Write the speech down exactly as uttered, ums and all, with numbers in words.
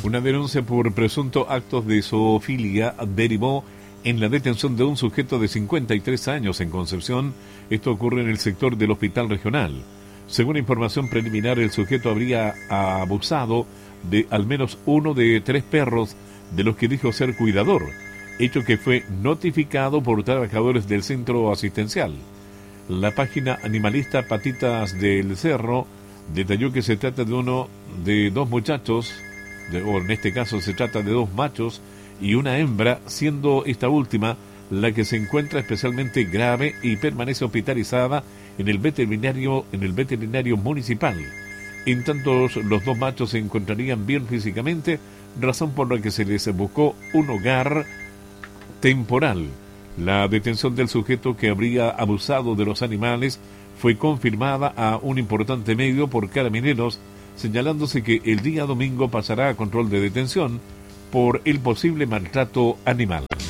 Una denuncia por presunto actos de zoofilia derivó en la detención de un sujeto de cincuenta y tres años en Concepción. Esto ocurre en el sector del Hospital Regional. Según información preliminar, el sujeto habría abusado de al menos uno de tres perros de los que dijo ser cuidador, hecho que fue notificado por trabajadores del centro asistencial. La página animalista Patitas del Cerro detalló que se trata de uno de dos muchachos, de, o en este caso se trata de dos machos y una hembra, siendo esta última la que se encuentra especialmente grave y permanece hospitalizada en el veterinario, en el veterinario municipal. En tanto, los dos machos se encontrarían bien físicamente, razón por la que se les buscó un hogar temporal. La detención del sujeto que habría abusado de los animales fue confirmada a un importante medio por Carabineros, señalándose que el día domingo pasará a control de detención por el posible maltrato animal.